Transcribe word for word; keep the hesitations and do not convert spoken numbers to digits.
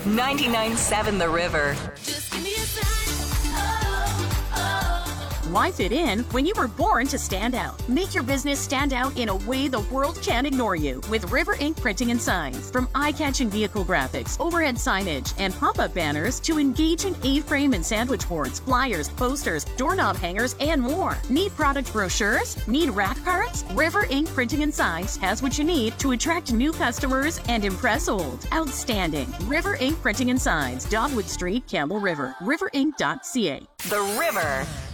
ninety-nine point seven The River. Just give me a sign. Oh, oh. Why fit in when you were born to stand out? Make your business stand out in a way the world can't ignore you with River Ink Printing and Signs. From eye-catching vehicle graphics, overhead signage, and pop-up banners to engaging A-frame and sandwich boards, flyers, posters, doorknob hangers, and more. Need product brochures? Need rack cards? River Ink Printing and Signs has what you need to attract new customers and impress old. Outstanding. River Ink Printing and Signs, Dogwood Street, Campbell River. river ink dot c a. The River.